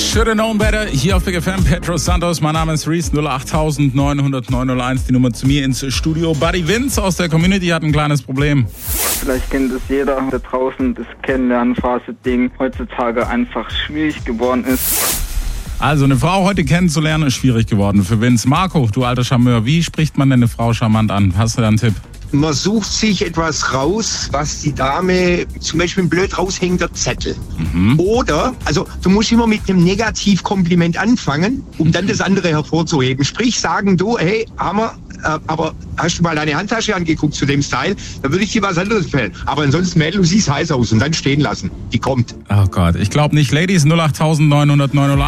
Should've known better. Hier auf Big FM, Pedro Santos. Mein Name ist Reese, 08900 901, die Nummer zu mir ins Studio. Buddy Vince aus der Community hat ein kleines Problem. Vielleicht kennt es jeder da draußen, das Kennenlernphase-Ding heutzutage einfach schwierig geworden ist. Also, eine Frau heute kennenzulernen ist schwierig geworden für Vince. Marco, du alter Charmeur, wie spricht man denn eine Frau charmant an? Hast du da einen Tipp? Man sucht sich etwas raus, was die Dame, zum Beispiel ein blöd raushängender Zettel. Oder, also du musst immer mit einem Negativkompliment anfangen, um dann das andere hervorzuheben. Sprich, sagen du, hey, Hammer, aber hast du mal deine Handtasche angeguckt zu dem Style? Da würde ich dir was anderes empfehlen. Aber ansonsten, Mädel, du siehst heiß aus und dann stehen lassen. Die kommt. Oh Gott, ich glaube nicht. Ladies, 08900 901.